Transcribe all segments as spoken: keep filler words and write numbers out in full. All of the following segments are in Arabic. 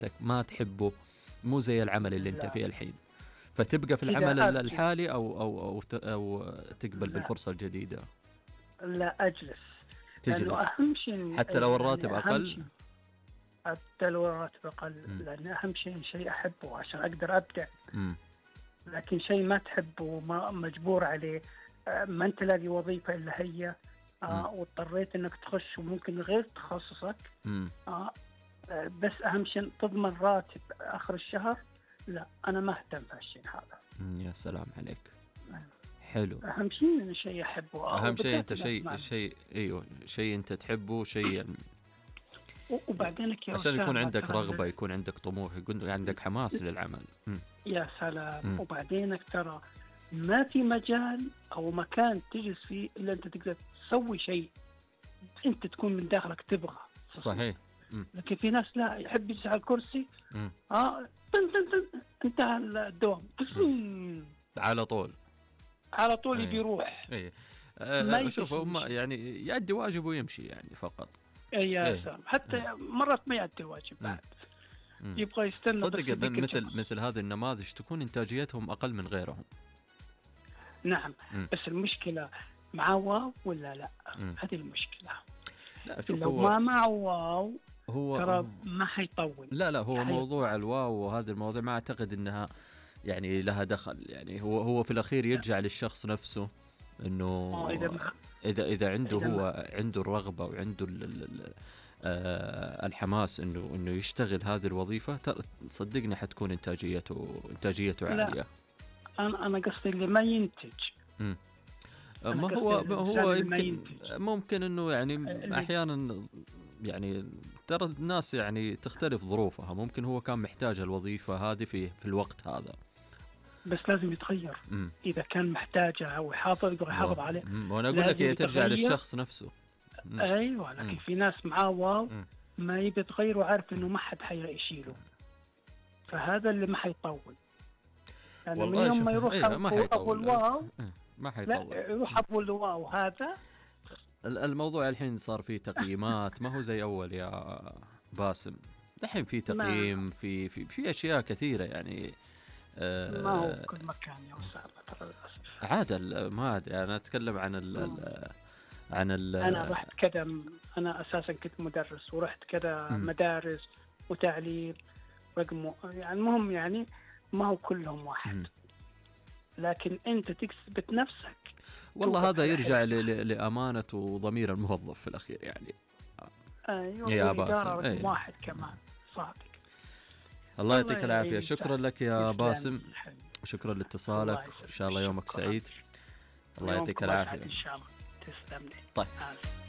ما تحبه، مو زي العمل اللي أنت لا فيه الحين، فتبقى في إذا العمل ال أبدي الحالي أو أو أو ت أو تقبل لا بالفرصة الجديدة؟ لا أجلس، لأنه تجلس أهم شيء حتى لو يعني الراتب أهم أقل؟ شيء حتى لو الراتب أقل، إمم، لأن أهم شيء شيء أحبه عشان أقدر أبدع. إمم، لكن شيء ما تحبه وما مجبور عليه، آه، ما أنت لاقي وظيفة إلا هي، إمم، آه واضطريت إنك تخش وممكن غير تخصصك، إمم، آه آه، بس أهم شيء تضمن راتب آخر الشهر. لا أنا ما أهتم في هالشيء هذا. إمم، يا سلام عليك، حلو. أهم شيء إنه شيء أحبه، آه، أهم شيء وبالذات أنت الناس شيء مع شيء أيوه، شيء أنت تحبه، شيء و- وبعدينك يا عشان يكون أسامة عندك ترى رغبة، ال- يكون عندك طموح، يكون عندك حماس للعمل. إمم، يا سلام، إمم، وبعدينك ترى ما في مجال أو مكان تجلس فيه إلا أنت تقدر تسوي شيء أنت تكون من داخلك تبغى تصير. صحيح، إمم، لكن في ناس لا، يحب يجلس على الكرسي، إمم، اه تن تن تن انتهى الدوام، إمم، تن، على طول. على طول يبي أي، يروح، أي. ما آآ يبي شوف يسوي هم شيء. يعني يأدي واجبه ويمشي يعني فقط. إيه يا إيه، سلام، إيه، حتى مرات ما يأدي الواجب إمم، بعد، إمم. يبغى يستنى بس تصدق م يدق مثل الجرس. مثل هذه النماذج تكون إنتاجيتهم أقل من غيرهم. نعم، إمم، بس المشكلة معاه واو ولا لا؟ إمم. هذه المشكلة. لا شوف لو هو ما معه واو هو ترى ما حيطول، لا، لا، هو حيطلع. موضوع الواو وهذه المواضيع ما أعتقد إنها يعني لها دخل، يعني هو هو في الأخير لا، يرجع للشخص نفسه، إنه آه إذا ما إذا إذا عنده إذا ما هو عنده الرغبة وعنده ال ال ال آآ الحماس إنه إنه يشتغل هذه الوظيفة، ت صدقني حتكون إنتاجيته إنتاجيته لا، عالية. أنا أنا قصدي اللي ما ينتج. إمم. أنا ما قصدي هو ما الإنسان هو اللي ما يمكن ينتج، ممكن إنه يعني اللي أحيانًا يعني ترى الناس يعني تختلف ظروفها، ممكن هو كان محتاج الوظيفة هذه في في الوقت هذا. بس لازم يتغير. إمم. إذا كان محتاجها أو يحافظ يقدر و يحافظ عليه، إمم، وأنا أقول لك لازم هي ترجع يتغير. للشخص نفسه. إمم، أيوه، لكن إمم، في ناس معاه واو إمم، ما يبي يتغير وعارف إنه إمم. ما حد حيشيله، فهذا اللي ما حيطول. يعني من والله يوم ما شوف يروح أيوه ما أبو أبو حيطول. الواو، إيه، ما لا حيطول. يروح إمم. أبو الواو هذا. ال الموضوع الحين صار فيه تقييمات، ما هو زي أول يا باسم. الحين في ما تقييم، في في في أشياء كثيرة يعني ما هو في آآ كل مكان يا أسامة ترى للأسف. عاد ال ما أدري أنا أتكلم عن ال مم. ال عن ال أنا رحت كذا، أنا أساسا كنت مدرس ورحت كذا إمم، مدارس وتعليم رقم، يعني المهم يعني ما هو كلهم واحد، إمم. لكن أنت تثبت نفسك والله توقف هذا على يرجع حيلك. ل ل لأمانة وضمير الموظف في الأخير يعني. أيوه، يا والإدارة باسم، رقم أي. واحد كمان، صادق. الله الله يعطيك العافية، يسعدك، شكرًا لك يا يسلم باسم، حبيبي. وشكرًا لاتصالك، الله وإن يسعدك، شاء الله يومك شكرا. سعيد. الله يعطيك يومكم أسعد العافية. إن شاء الله. تسلم لي. طيب. آه.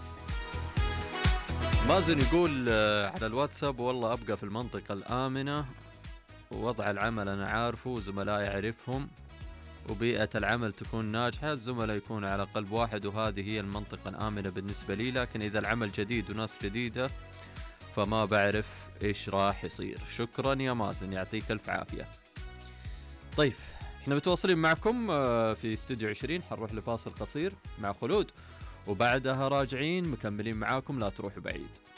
مازن يقول آه، على الواتساب والله أبقى في المنطقة الآمنة، ووضع العمل أنا عارفه وزملائي أعرفهم، وبيئة العمل تكون ناجحة، الزملاء يكونوا على قلب واحد، وهذه هي المنطقة الآمنة بالنسبة لي. لكن إذا العمل جديد وناس جديدة فما بعرف إيش راح يصير. شكرا يا مازن، يعطيك ألف عافية. طيب احنا متواصلين معكم آه، في استوديو عشرين، حنروح لفاصل قصير مع خلود، وبعدها راجعين مكملين معاكم، لا تروحوا بعيد.